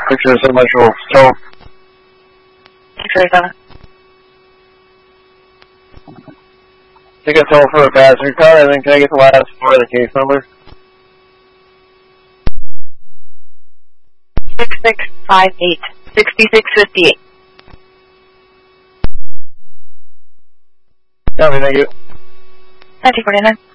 607 Metro, so. 637. Take a toll for a passenger car, and then can I get the last four of the case number? 6658. 6658. Copy, thank you. 1949.